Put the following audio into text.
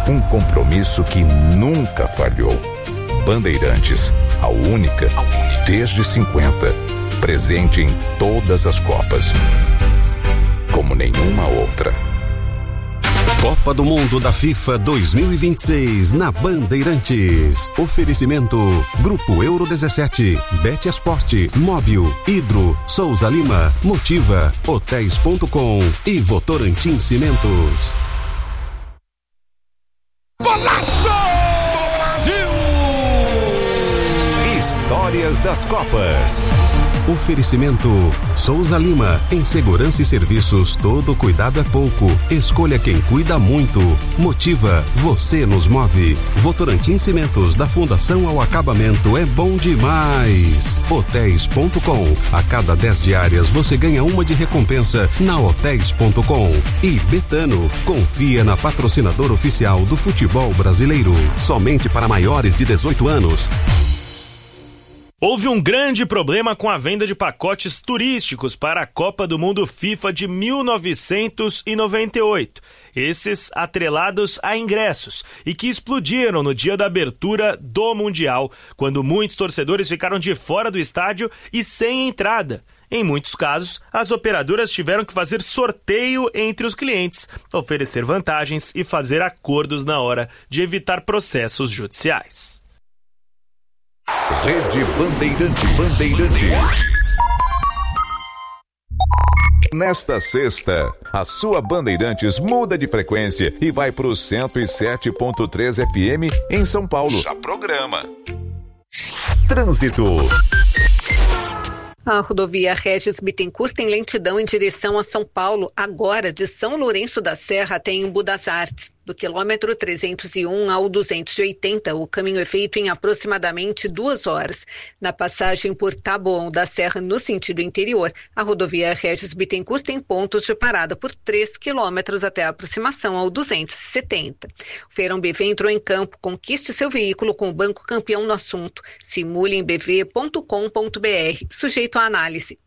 Um compromisso que nunca falhou. Bandeirantes, a única, desde 50, presente em todas as Copas. Como nenhuma outra. Copa do Mundo da FIFA 2026 na Bandeirantes. Oferecimento Grupo Euro 17, Bet Esporte, Móbil, Hidro, Souza Lima, Motiva, Hotéis.com e Votorantim Cimentos. Golaço do Brasil! Histórias das Copas. Oferecimento Souza Lima, em segurança e serviços, todo cuidado é pouco. Escolha quem cuida muito. Motiva, você nos move. Votorantim Cimentos, da fundação ao acabamento, é bom demais. Hotéis.com, a cada 10 diárias você ganha uma de recompensa na Hotéis.com. E Betano, confia na patrocinadora oficial do futebol brasileiro. Somente para maiores de 18 anos. Houve um grande problema com a venda de pacotes turísticos para a Copa do Mundo FIFA de 1998. Esses atrelados a ingressos e que explodiram no dia da abertura do Mundial, quando muitos torcedores ficaram de fora do estádio e sem entrada. Em muitos casos, as operadoras tiveram que fazer sorteio entre os clientes, oferecer vantagens e fazer acordos na hora de evitar processos judiciais. Rede Bandeirantes. Nesta sexta, a sua Bandeirantes muda de frequência e vai para o 107.3 FM em São Paulo. Já programa. Trânsito. A rodovia Regis Bittencourt tem lentidão em direção a São Paulo, agora de São Lourenço da Serra até Embu das Artes. Do quilômetro 301 ao 280, o caminho é feito em aproximadamente 2 horas. Na passagem por Taboão da Serra, no sentido interior, a rodovia Regis Bittencourt tem pontos de parada por 3 quilômetros até a aproximação ao 270. O Feirão BV entrou em campo. Conquiste seu veículo com o Banco Campeão no assunto. Simule em bv.com.br. Sujeito à análise.